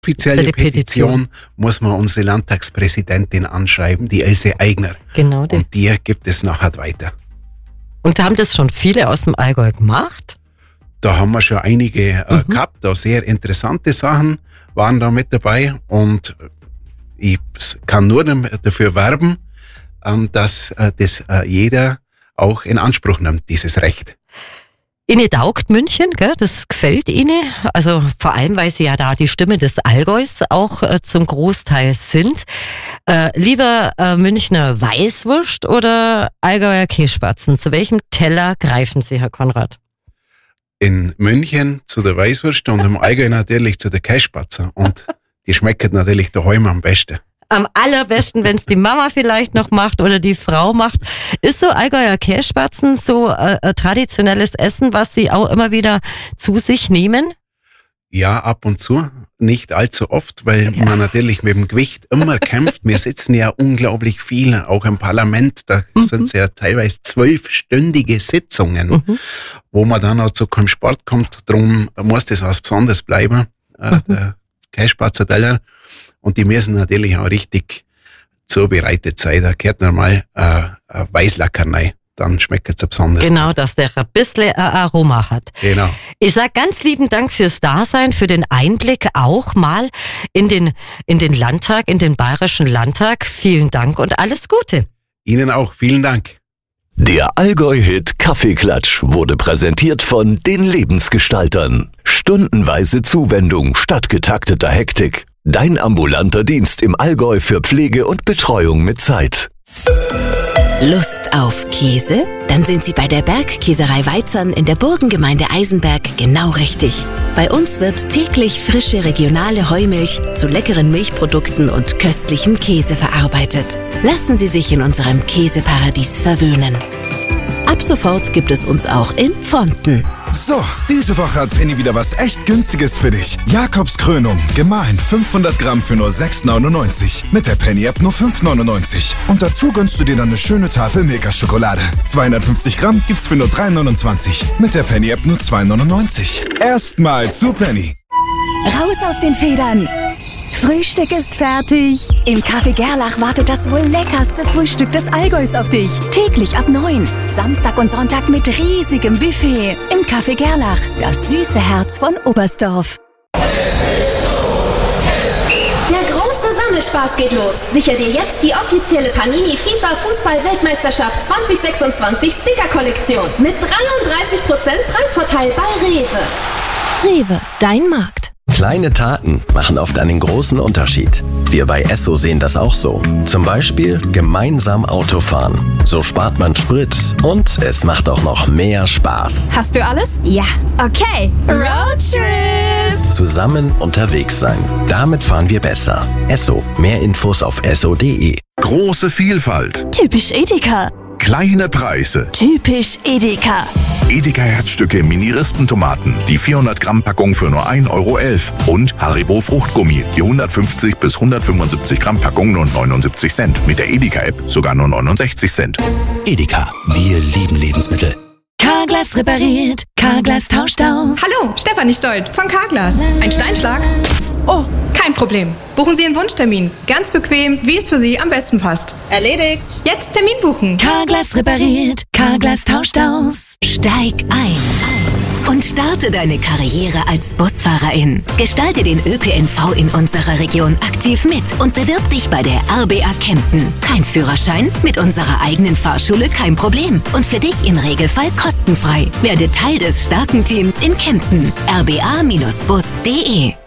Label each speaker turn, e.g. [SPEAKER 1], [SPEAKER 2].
[SPEAKER 1] offizielle Petition muss man unsere Landtagspräsidentin anschreiben, die Else Aigner.
[SPEAKER 2] Genau.
[SPEAKER 1] Und die gibt es nachher weiter.
[SPEAKER 2] Und haben das schon viele aus dem Allgäu gemacht?
[SPEAKER 1] Da haben wir schon einige gehabt, da sehr interessante Sachen waren da mit dabei und ich kann nur dafür werben, dass das jeder auch in Anspruch nimmt, dieses Recht.
[SPEAKER 2] Ihnen taugt München, gell? Das gefällt Ihnen. Also vor allem, weil Sie ja da die Stimme des Allgäus auch zum Großteil sind. Lieber Münchner Weißwurst oder Allgäuer Kässpatzen? Zu welchem Teller greifen Sie, Herr Konrad?
[SPEAKER 1] In München zu der Weißwurst und im Allgäu natürlich zu der Kässpatzen. Und die schmecken natürlich daheim am besten.
[SPEAKER 2] Am allerbesten, wenn es die Mama vielleicht noch macht oder die Frau macht. Ist so Allgäuer Kässpatzen so traditionelles Essen, was Sie auch immer wieder zu sich nehmen?
[SPEAKER 1] Ja, ab und zu. Nicht allzu oft, weil man natürlich mit dem Gewicht immer kämpft. Wir sitzen ja unglaublich viel, auch im Parlament. Da sind es ja teilweise 12-stündige Sitzungen, wo man dann auch zu keinem Sport kommt. Darum muss das was Besonderes bleiben, der Kässpatzen-Teller. Und die müssen natürlich auch richtig zubereitet sein. Da gehört normal Weißlacker rein. Dann schmeckt es besonders.
[SPEAKER 2] Genau, dass der ein bisschen Aroma hat.
[SPEAKER 1] Genau.
[SPEAKER 2] Ich sag ganz lieben Dank fürs Dasein, für den Einblick auch mal in den Landtag, in den Bayerischen Landtag. Vielen Dank und alles Gute.
[SPEAKER 1] Ihnen auch. Vielen Dank.
[SPEAKER 3] Der Allgäu-Hit Kaffeeklatsch wurde präsentiert von den Lebensgestaltern. Stundenweise Zuwendung statt getakteter Hektik. Dein ambulanter Dienst im Allgäu für Pflege und Betreuung mit Zeit.
[SPEAKER 4] Lust auf Käse? Dann sind Sie bei der Bergkäserei Weizern in der Burgengemeinde Eisenberg genau richtig. Bei uns wird täglich frische regionale Heumilch zu leckeren Milchprodukten und köstlichem Käse verarbeitet. Lassen Sie sich in unserem Käseparadies verwöhnen. Ab sofort gibt es uns auch in Pfonten.
[SPEAKER 5] So, diese Woche hat Penny wieder was echt Günstiges für dich. Jakobskrönung, gemahlen 500 Gramm für nur 6,99. Mit der Penny-App nur 5,99. Und dazu gönnst du dir dann eine schöne Tafel Milka-Schokolade. 250 Gramm gibt's für nur 3,29. Mit der Penny-App nur 2,99. Erstmal zu Penny.
[SPEAKER 6] Raus aus den Federn! Frühstück ist fertig. Im Café Gerlach wartet das wohl leckerste Frühstück des Allgäus auf dich. Täglich ab 9. Samstag und Sonntag mit riesigem Buffet. Im Café Gerlach, das süße Herz von Oberstdorf.
[SPEAKER 7] Der große Sammelspaß geht los. Sichere dir jetzt die offizielle Panini FIFA Fußball-Weltmeisterschaft 2026 Sticker-Kollektion. Mit 33% Preisvorteil bei Rewe.
[SPEAKER 6] Rewe, dein Markt.
[SPEAKER 3] Kleine Taten machen oft einen großen Unterschied. Wir bei Esso sehen das auch so. Zum Beispiel gemeinsam Autofahren. So spart man Sprit und es macht auch noch mehr Spaß.
[SPEAKER 6] Hast du alles? Ja. Okay. Roadtrip!
[SPEAKER 3] Zusammen unterwegs sein. Damit fahren wir besser. Esso. Mehr Infos auf esso.de.
[SPEAKER 8] Große Vielfalt.
[SPEAKER 6] Typisch Edeka.
[SPEAKER 8] Kleine Preise.
[SPEAKER 6] Typisch Edeka.
[SPEAKER 8] Edeka Herzstücke Mini-Rispentomaten. Die 400 Gramm Packung für nur 1,11 Euro. Und Haribo Fruchtgummi. Die 150 bis 175 Gramm Packung nur 79 Cent. Mit der Edeka-App sogar nur 69 Cent.
[SPEAKER 9] Edeka. Wir lieben Lebensmittel.
[SPEAKER 6] Carglass repariert. Carglass tauscht aus.
[SPEAKER 10] Hallo, Stefanie Stolt von Carglass. Ein Steinschlag? Oh, kein Problem. Buchen Sie einen Wunschtermin. Ganz bequem, wie es für Sie am besten passt. Erledigt. Jetzt Termin buchen.
[SPEAKER 6] Carglass repariert. Carglass tauscht aus.
[SPEAKER 4] Steig ein und starte deine Karriere als Busfahrerin. Gestalte den ÖPNV in unserer Region aktiv mit und bewirb dich bei der RBA Kempten. Kein Führerschein? Mit unserer eigenen Fahrschule kein Problem. Und für dich im Regelfall kostenfrei. Werde Teil des starken Teams in Kempten. rba-bus.de